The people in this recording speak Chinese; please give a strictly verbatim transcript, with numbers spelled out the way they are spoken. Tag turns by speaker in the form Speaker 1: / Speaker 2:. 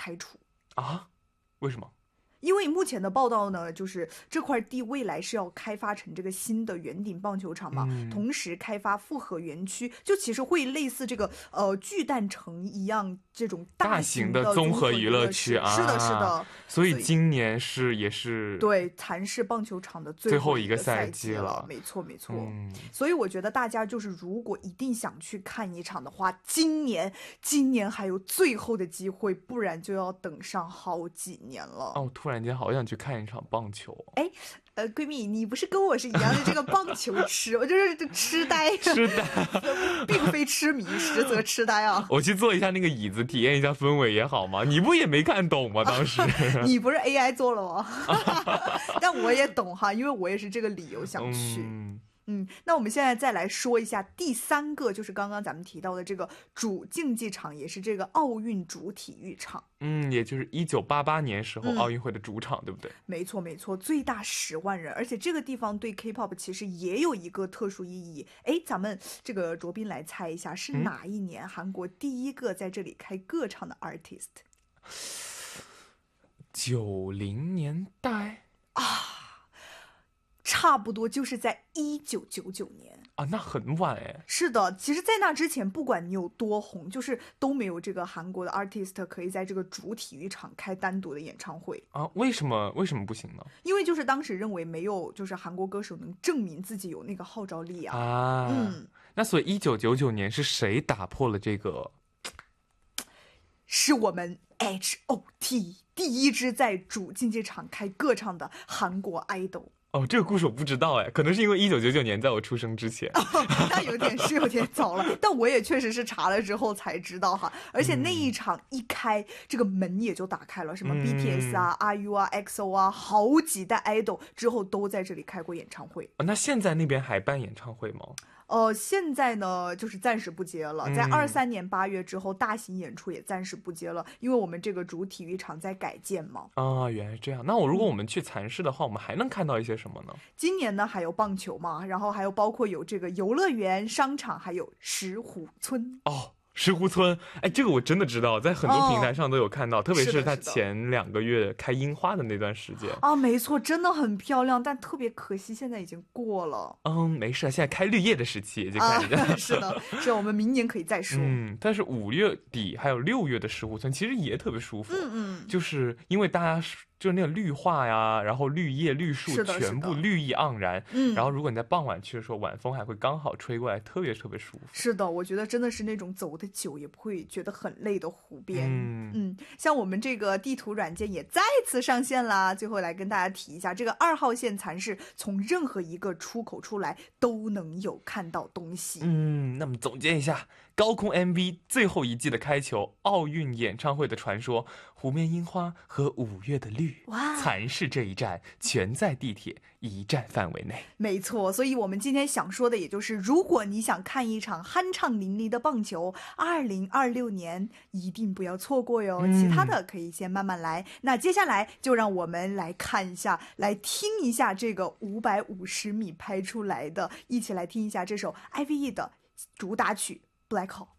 Speaker 1: 开除
Speaker 2: 啊？为什么？
Speaker 1: 因为目前的报道呢，就是这块地未来是要开发成这个新的圆顶棒球场嘛，
Speaker 2: 嗯、
Speaker 1: 同时开发复合园区，就其实会类似这个呃巨蛋城一样这种
Speaker 2: 大
Speaker 1: 型
Speaker 2: 的综合娱乐
Speaker 1: 区
Speaker 2: 啊。
Speaker 1: 是的，是的。
Speaker 2: 所以今年是也是
Speaker 1: 对蚕市棒球场的
Speaker 2: 最
Speaker 1: 后
Speaker 2: 一个赛
Speaker 1: 季
Speaker 2: 了，
Speaker 1: 没错没错、
Speaker 2: 嗯。
Speaker 1: 所以我觉得大家就是如果一定想去看一场的话，今年今年还有最后的机会，不然就要等上好几年了。
Speaker 2: 哦，突然间好想去看一场棒球。
Speaker 1: 哎，呃，闺蜜，你不是跟我是一样的这个棒球痴，我就是这痴呆，
Speaker 2: 痴呆，
Speaker 1: 并非痴迷，实则痴呆啊！
Speaker 2: 我去坐一下那个椅子，体验一下氛围也好嘛。你不也没看懂吗？当时
Speaker 1: 你不是 A I 做了吗？但我也懂哈，因为我也是这个理由想去。
Speaker 2: 嗯
Speaker 1: 嗯，那我们现在再来说一下第三个，就是刚刚咱们提到的这个主竞技场，也是这个奥运主体育场。
Speaker 2: 嗯，也就是一九八八年时候奥运会的主场、嗯、对不对？
Speaker 1: 没错没错，最大十万人，而且这个地方对 K-pop 其实也有一个特殊意义。哎，咱们这个卓斌来猜一下，是哪一年韩国第一个在这里开歌唱的 artist？
Speaker 2: 九零年代
Speaker 1: 啊。差不多就是在一九九九年
Speaker 2: 啊，那很晚哎。
Speaker 1: 是的，其实在那之前不管你有多红，就是都没有这个韩国的 artist 可以在这个主体育场开单独的演唱会
Speaker 2: 啊。为什么为什么不行呢？
Speaker 1: 因为就是当时认为没有就是韩国歌手能证明自己有那个号召力啊。
Speaker 2: 啊，
Speaker 1: 嗯，
Speaker 2: 那所以一九九九年是谁打破了这个？
Speaker 1: 是我们 H O T 第一支在主竞技场开歌唱的韩国 idol。
Speaker 2: 哦，这个故事我不知道哎，可能是因为一九九九年在我出生之前，
Speaker 1: 哦、那有点是有点早了，但我也确实是查了之后才知道哈。而且那一场一开，嗯、这个门也就打开了，什么 B T S 啊、嗯、R U 啊、X O 啊，好几代 idol 之后都在这里开过演唱会。
Speaker 2: 哦、那现在那边还办演唱会吗？
Speaker 1: 呃，现在呢就是暂时不接了，在二三年八月之后，嗯、大型演出也暂时不接了，因为我们这个主体育场在改建嘛。
Speaker 2: 啊，原来是这样。那我如果我们去蚕市的话，嗯、我们还能看到一些什么呢？
Speaker 1: 今年呢还有棒球嘛，然后还有包括有这个游乐园、商场，还有石虎村。
Speaker 2: 哦。石湖村，哎，这个我真的知道，在很多平台上都有看到，哦、特别是他前两个月开樱花的那段时间
Speaker 1: 啊，没错，真的很漂亮，但特别可惜现在已经过了。
Speaker 2: 嗯，没事，现在开绿叶的时期已经开始、
Speaker 1: 啊、是的，是我们明年可以再说。
Speaker 2: 嗯，但是五月底还有六月的石湖村其实也特别舒服，
Speaker 1: 嗯嗯，
Speaker 2: 就是因为大家就是那个绿化呀，然后绿叶绿树全部绿意盎然，嗯，然后如果你在傍晚去的时候，晚风还会刚好吹过来，特别特别舒服。
Speaker 1: 是的，我觉得真的是那种走的久也不会觉得很累的湖边。嗯嗯，像我们这个地图软件也再次上线啦。最后来跟大家提一下，这个二号线蚕市从任何一个出口出来都能有看到东西。
Speaker 2: 嗯，那么总结一下，高空 M V 最后一季的开球，奥运演唱会的传说，湖面樱花和五月的绿。哇，蚕市这一站全在地铁一站范围内。
Speaker 1: 没错，所以我们今天想说的也就是，如果你想看一场酣畅淋漓的棒球，二零二六年一定不要错过哟、嗯、其他的可以先慢慢来。那接下来就让我们来看一下，来听一下这个五百五十米拍出来的，一起来听一下这首 I V E 的主打曲 Black Hole。